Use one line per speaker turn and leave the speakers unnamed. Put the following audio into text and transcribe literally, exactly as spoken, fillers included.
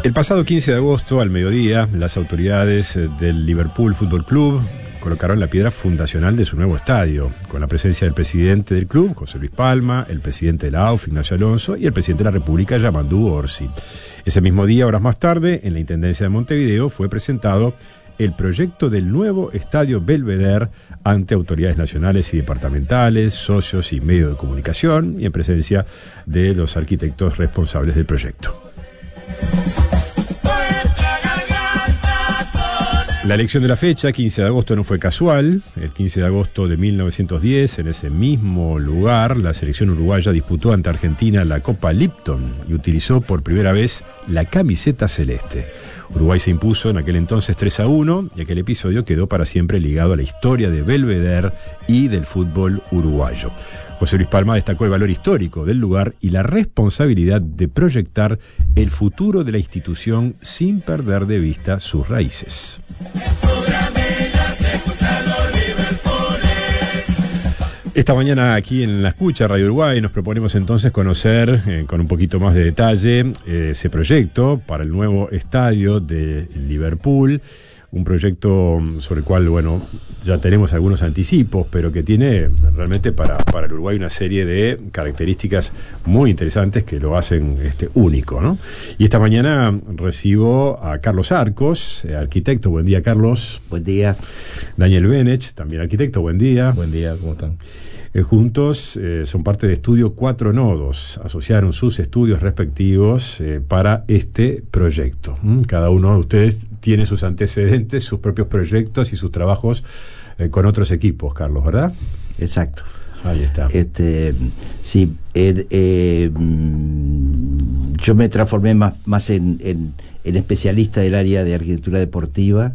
El pasado quince de agosto, al mediodía, las autoridades del Liverpool Fútbol Club colocaron la piedra fundacional de su nuevo estadio, con la presencia del presidente del club, José Luis Palma, el presidente de la A U F, Ignacio Alonso, y el presidente de la República, Yamandu Orsi. Ese mismo día, horas más tarde, en la Intendencia de Montevideo, fue presentado el proyecto del nuevo estadio Belvedere ante autoridades nacionales y departamentales, socios y medios de comunicación, y en presencia de los arquitectos responsables del proyecto. La elección de la fecha, quince de agosto, no fue casual. El quince de agosto de mil novecientos diez, en ese mismo lugar, la selección uruguaya disputó ante Argentina la Copa Lipton y utilizó por primera vez la camiseta celeste. Uruguay se impuso en aquel entonces tres a uno y aquel episodio quedó para siempre ligado a la historia de Belvedere y del fútbol uruguayo. José Luis Palma destacó el valor histórico del lugar y la responsabilidad de proyectar el futuro de la institución sin perder de vista sus raíces. Esta mañana aquí en La Escucha, Radio Uruguay, nos proponemos entonces conocer eh, con un poquito más de detalle eh, ese proyecto para el nuevo estadio de Liverpool. Un proyecto sobre el cual, bueno, ya tenemos algunos anticipos, pero que tiene realmente para, para el Uruguay una serie de características muy interesantes que lo hacen este, único, ¿no? Y esta mañana recibo a Carlos Arcos, eh, arquitecto. Buen día, Carlos.
Buen día.
Daniel Benech, también arquitecto. Buen día.
Buen día, ¿cómo están?
Eh, juntos eh, son parte de Estudio Cuatro Nodos, asociaron sus estudios respectivos eh, para este proyecto. ¿Mm? Cada uno de ustedes tiene sus antecedentes, sus propios proyectos y sus trabajos eh, con otros equipos, Carlos, ¿verdad?
Exacto.
Ahí está.
Este, sí, eh, eh, yo me transformé más, más en, en, en especialista del área de arquitectura deportiva.